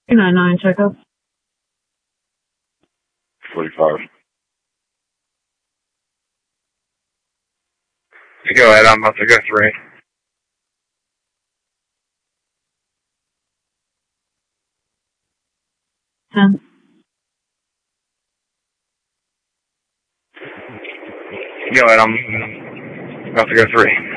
299, checkup. 45. Go ahead, I'm about to go 3. Ten. Go ahead, I'm about to go 3.